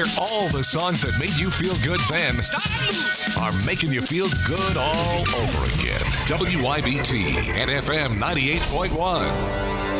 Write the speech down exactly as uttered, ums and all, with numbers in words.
where all the songs that made you feel good then are making you feel good all over again. W I B T and F M ninety-eight point one.